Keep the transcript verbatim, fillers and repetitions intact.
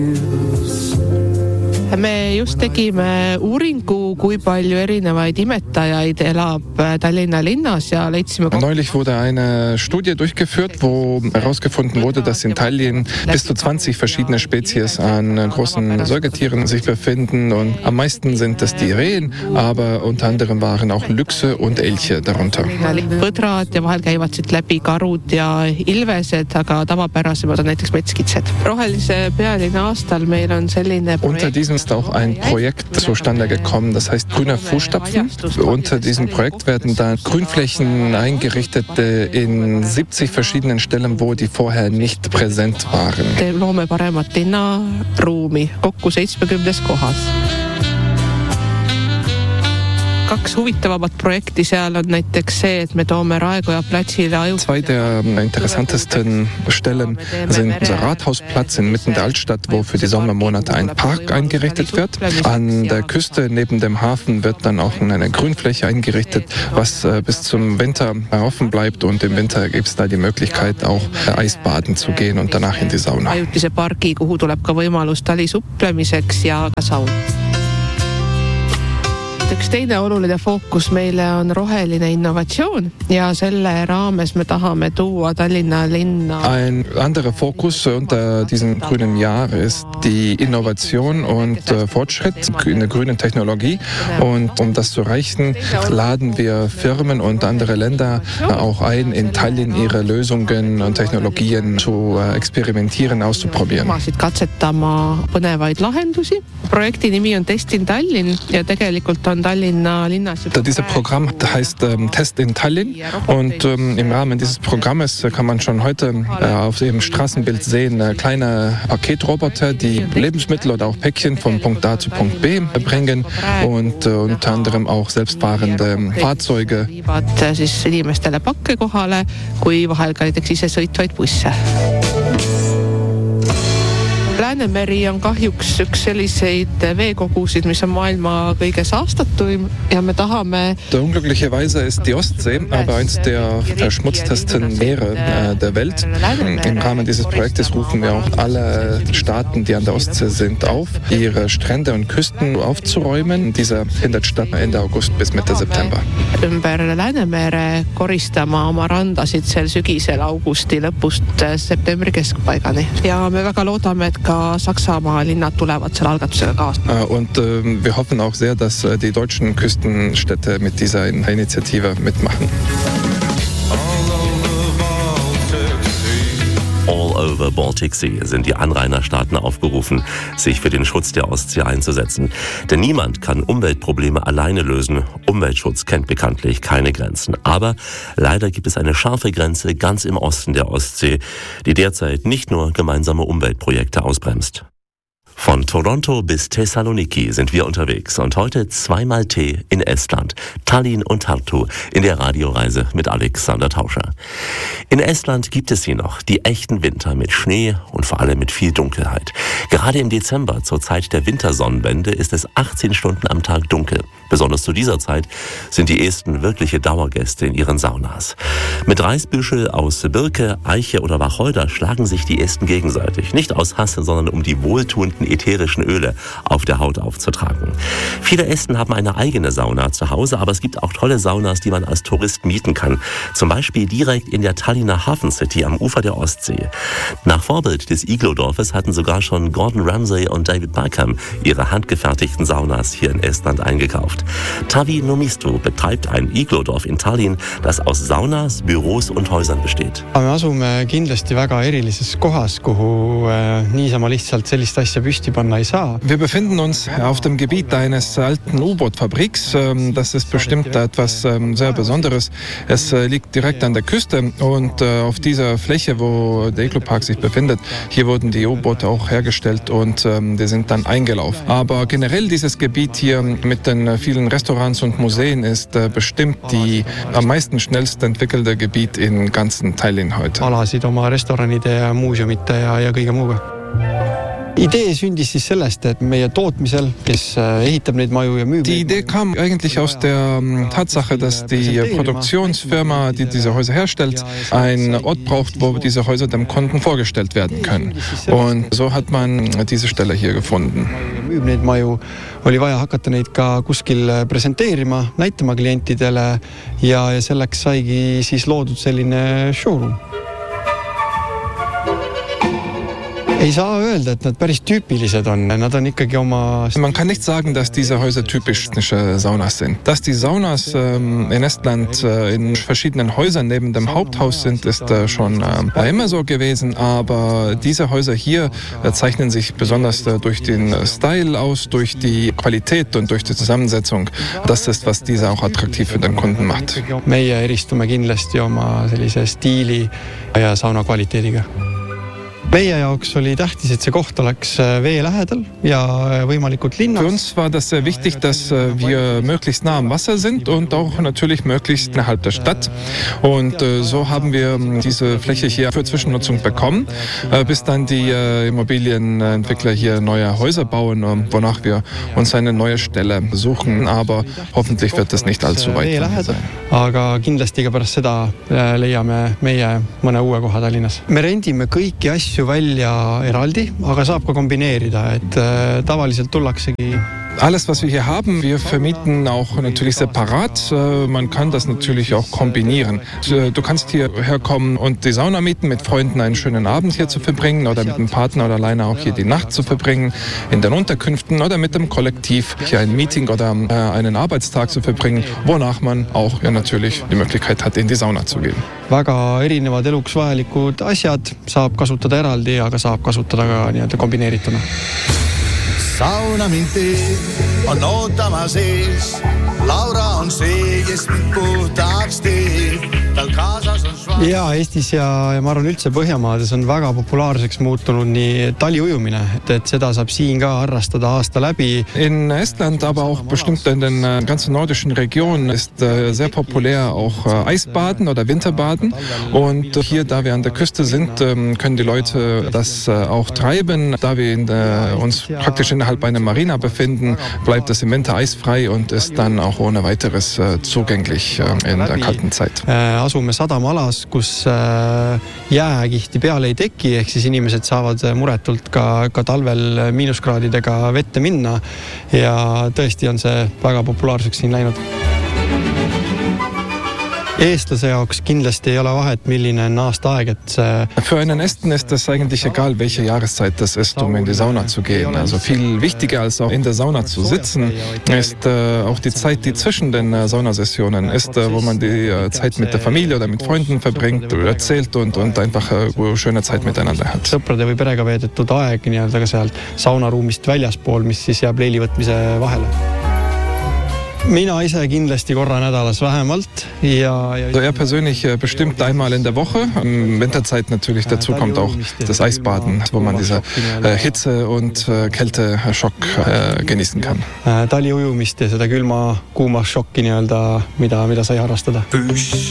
me just tegime uuringu, kui palju erinevaid imetajaid elab Tallinna linnas ja leidsime... Neulich wurde eine Studie durchgeführt, wo herausgefunden wurde, dass in Tallinn bis zu zwanzig verschiedene Spezies an großen Säugetieren sich befinden und am meisten sind es die Rehen, aber unter anderem waren auch Lüchse und Elche darunter. Põdrad ja vahel käivad siit läbi karud ja ilvesed, aga tavapärasemad on näiteks metskitsed. Rohelise pealinna aastal meil on selline projekt. Unter diesem ist auch ein Projekt zustande gekommen, das heißt Grüne Fußstapfen. Unter diesem Projekt werden dann Grünflächen eingerichtet in siebzig verschiedenen Stellen, wo die vorher nicht präsent waren. Loome paremat linnaruumi kokku seitsmekümnes kohas. Kaks huvitavamat Projekti seal on näiteks see, et me toome Raekoja platsile ajut. Zwei der interessantesten Stellen sind unser Rathausplatz inmitten der Altstadt, wo für die Sommermonate ein Park eingerichtet wird. An der Küste neben dem Hafen wird dann auch eine Grünfläche eingerichtet, was bis zum Winter offen bleibt und im Winter gibt es da die Möglichkeit auch Eisbaden zu gehen und danach in die Sauna. Ajutise pargi, kuhu tuleb ka võimalus talisupplemiseks ja ka saun. Üks teine oluline fookus meile on roheline innovatsioon ja selle raames me tahame tuua Tallinna linna. Ein anderer Fokus unter diesem grünen Jahr ist die Innovation und äh, Fortschritt in der grünen Technologie. Und um das zu erreichen, laden wir Firmen und andere Länder äh, auch ein, in Tallinn ihre Lösungen und Technologien zu äh, experimentieren, auszuprobieren. Katsetama põnevaid lahendusi. Projekti nimi on Test in Tallinn ja tegelikult on Tallinna linnas. Dieses Programm heißt ähm, Test in Tallinn und ähm, im Rahmen dieses Programmes kann man schon heute äh, auf dem Straßenbild sehen, äh, kleine Paketroboter, die Lebensmittel oder auch Päckchen von Punkt A zu Punkt B bringen und äh, unter anderem auch selbstfahrende Fahrzeuge. Siis inimestele pakke kohale, kui vahel ka näiteks ise sõitvaid busse. Läänemeri on kahjuks üks selliseid veekogusid, mis on maailma kõige saastatuim ja me tahame... Unglücklicherweise ist die Ostsee aber eins der verschmutztesten Meere äh, der Welt. Im Rahmen dieses Projektes rufen wir auch alle Staaten, die an der Ostsee sind, auf, ihre Strände und Küsten aufzuräumen. Dieser findet statt Ende August bis Mitte September. Ümber Läänemere koristama oma randasid sel sügisel augusti lõpust septembri keskpaigani. Ja me väga loodame, et ka Saksamaa linnad tulevad selle algatusega kaasa. Und äh, wir hoffen auch sehr, dass äh, die deutschen Küstenstädte mit dieser Initiative mitmachen. All over Baltic Sea sind die Anrainerstaaten aufgerufen, sich für den Schutz der Ostsee einzusetzen. Denn niemand kann Umweltprobleme alleine lösen. Umweltschutz kennt bekanntlich keine Grenzen. Aber leider gibt es eine scharfe Grenze ganz im Osten der Ostsee, die derzeit nicht nur gemeinsame Umweltprojekte ausbremst. Von Toronto bis Thessaloniki sind wir unterwegs und heute zweimal Tee in Estland, Tallinn und Tartu in der Radioreise mit Alexander Tauscher. In Estland gibt es sie noch, die echten Winter mit Schnee und vor allem mit viel Dunkelheit. Gerade im Dezember, zur Zeit der Wintersonnenwende, ist es achtzehn Stunden am Tag dunkel. Besonders zu dieser Zeit sind die Esten wirkliche Dauergäste in ihren Saunas. Mit Reisbüschel aus Birke, Eiche oder Wacholder schlagen sich die Esten gegenseitig. Nicht aus Hass, sondern um die wohltuenden ätherischen Öle auf der Haut aufzutragen. Viele Esten haben eine eigene Sauna zu Hause, aber es gibt auch tolle Saunas, die man als Tourist mieten kann. Zum Beispiel direkt in der Tallinner Hafen City am Ufer der Ostsee. Nach Vorbild des Iglodorfes hatten sogar schon Gordon Ramsay und David Beckham ihre handgefertigten Saunas hier in Estland eingekauft. Tavi Nomistu betreibt ein Iglodorf in Tallinn, das aus Saunas, Büros und Häusern besteht. Me asume kindlasti väga erilises kohas, kuhu niisama lihtsalt sellist asja püsti panna ei saa. Wir befinden uns auf dem Gebiet eines alten U-Boot-Fabriks. Das ist bestimmt etwas sehr Besonderes. Es liegt direkt an der Küste und auf dieser Fläche, wo der Iglo-Park sich befindet, hier wurden die U-Boote auch hergestellt und die sind dann eingelaufen. Aber generell dieses Gebiet hier mit den vielen Restaurants und Museen ist bestimmt die am meisten schnellst entwickelte Gebiet in ganzen Tallinn heute. Alasid oma restoranide ja muuseumite ja, ja kõige muuga. Idee sündis siis sellest, et meie tootmisel, kes ehitab neid maju ja müüb. Die Idee kam eigentlich aus der Tatsache, dass die Produktionsfirma, die diese Häuser herstellt, einen Ort braucht, wo diese Häuser dem Kunden vorgestellt werden können. Und so hat man diese Stelle hier gefunden. Müüb neid maju, oli vaja hakata neid ka kuskil presenteerima, näitama klientidele ja, ja selleks saigi siis loodud selline showroom. Ei saa öelda, et nad päris tüüpilised on. Nad on ikkagi oma... Man kann nicht sagen, dass diese Häuser typische Saunas sind. Dass die Saunas ähm, in Estland äh, in verschiedenen Häusern neben dem Haupthaus sind, ist äh, schon äh, immer so gewesen. Aber diese Häuser hier äh, zeichnen sich besonders äh, durch den Style aus, durch die Qualität und durch die Zusammensetzung. Das ist, was diese auch attraktiv für den Kunden macht. Meie eristume kindlasti oma sellise stiili ja sauna kvaliteediga. Meie jaoks oli tähtis, et see koht oleks vee lähedal ja võimalikult linnas. Für uns war das sehr wichtig, dass wir möglichst nah am Wasser sind und auch natürlich möglichst innerhalb der Stadt. Und so haben wir diese Fläche hier für Zwischennutzung bekommen, bis dann die Immobilienentwickler hier neue Häuser bauen, wonach wir uns eine neue Stelle suchen. Aber hoffentlich wird das nicht allzu weit sein. Aga kindlasti ka pärast seda leiame meie mõne uue koha Tallinnas. Me rendime kõiki asju välja eraldi, aga saab ka kombineerida, et äh, tavaliselt tullaksegi. Alles, was wir hier haben, wir vermieten auch natürlich separat. Man kann das natürlich auch kombinieren. Du kannst hierher kommen und die Sauna mieten, mit Freunden einen schönen Abend hier zu verbringen oder mit einem Partner oder alleine auch hier die Nacht zu verbringen in den Unterkünften oder mit dem Kollektiv hier ein Meeting oder einen Arbeitstag zu verbringen, wonach man auch ja natürlich die Möglichkeit hat, in die Sauna zu gehen. Väga erinevad eluks vajalikud asjad saab kasutada eraldi, aga saab kasutada ka nii-öelda kombineerituna. Sauna mind teeb, on ootama sees. Laura on see, kes mind puhtaks teeb. Tal kaasas on šva... Ja, Eestis ja, ja ma arvan üldse Põhjamaades on väga populaarseks muutunud nii taliujumine, et, et seda saab siin ka harrastada aasta läbi. In Estland, aber auch bestimmt in den ganzen nordischen Regionen ist sehr populär auch Eisbaden oder Winterbaden. Und hier, da wir an der Küste sind, können die Leute das auch treiben. Da wir in der, uns praktisch innerhalb einer Marina befinden, bleibt es im Winter eisfrei und ist dann auch ohne weiteres zugänglich in der kalten Zeit. Asume sadamaalas, kus jääkihti peale ei teki, ehk siis inimesed saavad muretult ka, ka talvel miinuskraadidega vette minna ja tõesti on see väga populaarseks siin läinud. Eestlase jaoks kindlasti ei ole vahet, milline on aasta aeg, et see... Für einen Esten ist es eigentlich egal, welche Jahreszeit das ist, um in die Sauna zu gehen. Also viel wichtiger als auch in der Sauna zu sitzen, ist äh, auch die Zeit, die zwischen den äh, Saunasessionen ist, äh, wo man die äh, Zeit mit der Familie oder mit Freunden verbringt, erzählt und, und einfach äh, schöne Zeit miteinander hat. Sõprade või perega veedetud aeg nii-öelda ka sealt saunaruumist väljaspool, mis siis jääb leilivõtmise vahele. Mina ise kindlasti korra nädalas vähemalt. Ja, ja... Also er persönlich bestimmt einmal in der Woche. In Winterzeit natürlich dazu kommt auch das Eisbaden, wo man diese äh, Hitze- und äh, Kälteschock äh, genießen kann. Taliujumist ja seda külma, kuuma šokki nii-öelda, mida, mida sai harrastada.